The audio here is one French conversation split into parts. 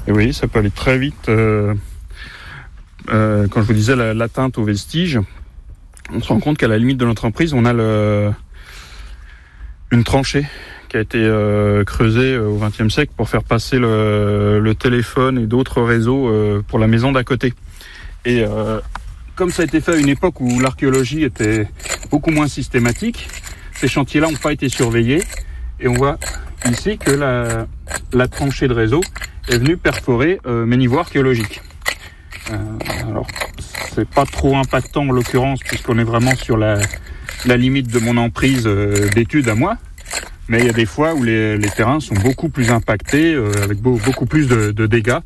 Et oui, ça peut aller très vite. Quand je vous disais l'atteinte aux vestiges, on se rend compte qu'à la limite de notre emprise, on a une tranchée qui a été creusée au XXe siècle pour faire passer le téléphone et d'autres réseaux pour la maison d'à côté. Et comme ça a été fait à une époque où l'archéologie était beaucoup moins systématique, ces chantiers-là n'ont pas été surveillés. Et on voit ici que la tranchée de réseau est venue perforer mes niveaux archéologiques. Alors, c'est pas trop impactant en l'occurrence, puisqu'on est vraiment sur la limite de mon emprise d'études à moi. Mais il y a des fois où les terrains sont beaucoup plus impactés, avec beaucoup plus de dégâts.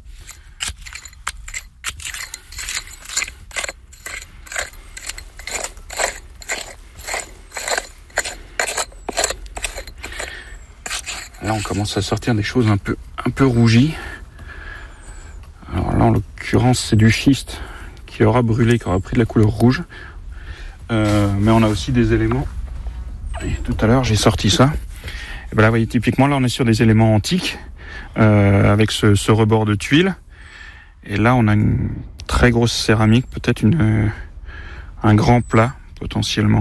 Là, on commence à sortir des choses un peu rougies. Alors là, en l'occurrence, c'est du schiste qui aura brûlé, qui aura pris de la couleur rouge. Mais on a aussi des éléments. Et tout à l'heure, j'ai sorti ça. Et ben là, vous voyez, typiquement, là, on est sur des éléments antiques, avec ce rebord de tuiles. Et là, on a une très grosse céramique, peut-être un grand plat, potentiellement.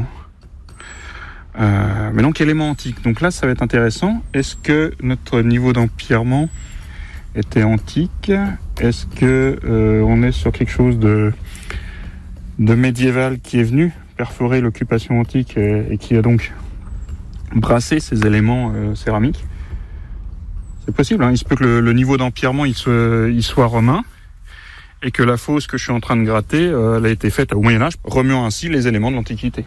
Mais donc, éléments antiques. Donc là, ça va être intéressant. Est-ce que notre niveau d'empierrement était antique? Est-ce que on est sur quelque chose de médiéval qui est venu perforer l'occupation antique et qui a donc brassé ces éléments céramiques? C'est possible, hein. Il se peut que le niveau d'empierrement il soit romain et que la fosse que je suis en train de gratter elle a été faite au Moyen-Âge, remuant ainsi les éléments de l'Antiquité.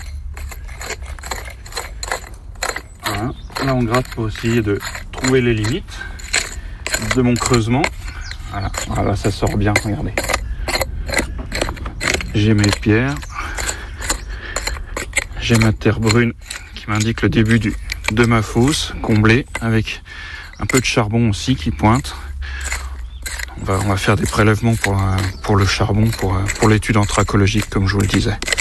Voilà. Là on gratte pour essayer de trouver les limites de mon creusement. Voilà, ça sort bien, regardez. J'ai mes pierres. J'ai ma terre brune qui m'indique le début de ma fosse, comblée, avec un peu de charbon aussi qui pointe. On va faire des prélèvements pour le charbon, pour l'étude anthracologique, comme je vous le disais.